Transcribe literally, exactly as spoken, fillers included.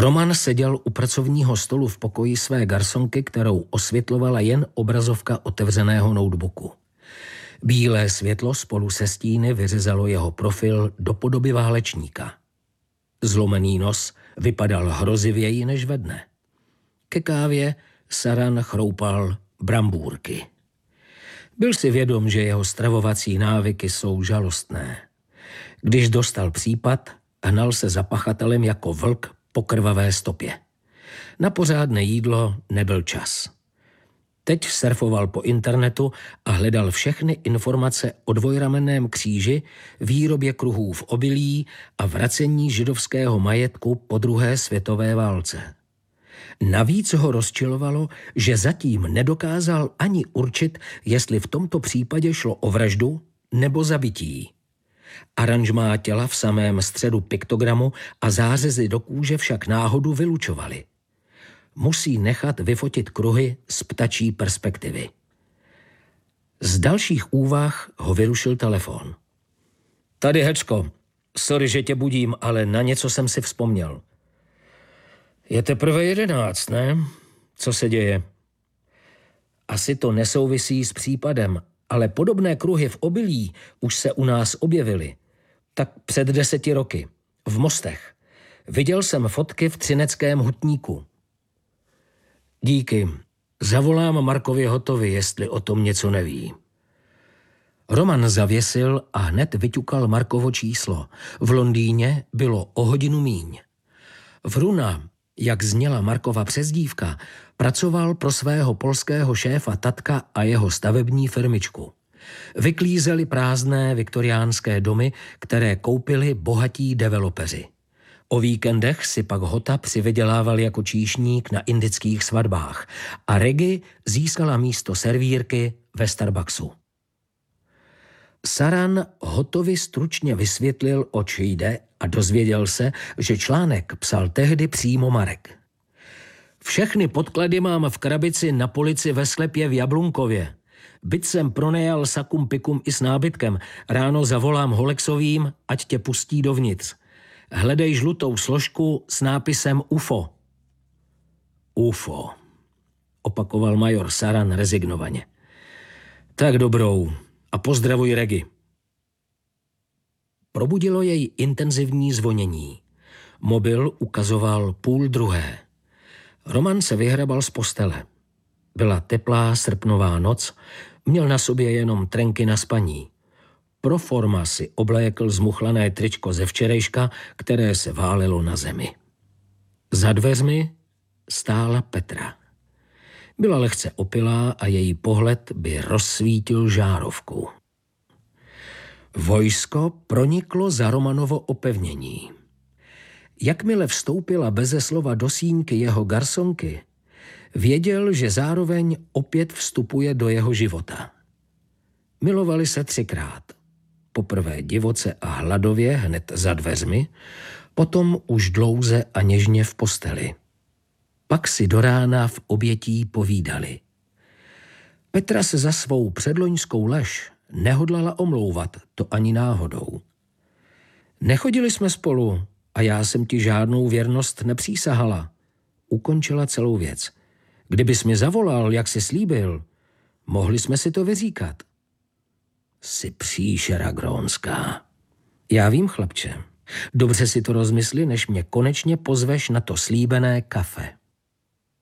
Roman seděl u pracovního stolu v pokoji své garsonky, kterou osvětlovala jen obrazovka otevřeného notebooku. Bílé světlo spolu se stíny vyřezalo jeho profil do podoby válečníka. Zlomený nos vypadal hrozivěji než ve dne. Ke kávě Saran chroupal brambůrky. Byl si vědom, že jeho stravovací návyky jsou žalostné. Když dostal případ, hnal se za pachatelem jako vlk po krvavé stopě. Na pořádné jídlo nebyl čas. Teď surfoval po internetu a hledal všechny informace o dvojramenném kříži, výrobě kruhů v obilí a vracení židovského majetku po druhé světové válce. Navíc ho rozčilovalo, že zatím nedokázal ani určit, jestli v tomto případě šlo o vraždu nebo zabití. Aranžmá těla v samém středu piktogramu a zářezy do kůže však náhodu vylučovaly. Musí nechat vyfotit kruhy z ptačí perspektivy. Z dalších úvah ho vyrušil telefon. Tady, Hečko, sorry, že tě budím, ale na něco jsem si vzpomněl. Je teprve jedenáct, ne? Co se děje? Asi to nesouvisí s případem, ale podobné kruhy v obilí už se u nás objevily. Tak před deseti roky. V Mostech. Viděl jsem fotky v Třineckém hutníku. Díky. Zavolám Markovi Hotovi, jestli o tom něco neví. Roman zavěsil a hned vyťukal Markovo číslo. V Londýně bylo o hodinu míň. Vruna, jak zněla Markova přezdívka, pracoval pro svého polského šéfa tatka a jeho stavební firmičku. Vyklízeli prázdné viktoriánské domy, které koupili bohatí developeři. O víkendech si pak Hota přivydělával jako číšník na indických svatbách a Regi získala místo servírky ve Starbucksu. Saran Hotovi stručně vysvětlil, oč jde, a dozvěděl se, že článek psal tehdy přímo Marek. Všechny podklady mám v krabici na polici ve sklepě v Jablunkově. Byť jsem pronajal sakum pikum i s nábytkem, ráno zavolám Holexovým, ať tě pustí dovnitř. Hledej žlutou složku s nápisem U F O. U F O, opakoval major Saran rezignovaně. Tak dobrou a pozdravuj Regi. Probudilo jej intenzivní zvonění. Mobil ukazoval půl druhé. Roman se vyhrabal z postele. Byla teplá srpnová noc, měl na sobě jenom trenky na spaní. Pro forma si oblékl zmuchlané tričko ze včerejška, které se válelo na zemi. Za dveřmi stála Petra. Byla lehce opilá a její pohled by rozsvítil žárovku. Vojsko proniklo za Romanovo opevnění. Jakmile vstoupila beze slova do sýnky jeho garsonky, věděl, že zároveň opět vstupuje do jeho života. Milovali se třikrát. Poprvé divoce a hladově hned za dveřmi, potom už dlouze a něžně v posteli. Pak si do rána v obětí povídali. Petra se za svou předloňskou lež nehodlala omlouvat, to ani náhodou. Nechodili jsme spolu a já jsem ti žádnou věrnost nepřísahala. Ukončila celou věc. Kdybys mi zavolal, jak jsi slíbil, mohli jsme si to vyříkat. Jsi příšera grónská. Já vím, chlapče. Dobře si to rozmysli, než mě konečně pozveš na to slíbené kafe.